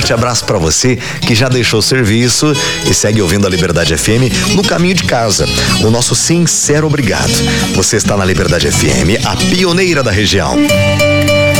forte abraço para você que já deixou o serviço e segue ouvindo a Liberdade FM no caminho de casa. O nosso sincero obrigado. Você está na Liberdade FM, a pioneira da região.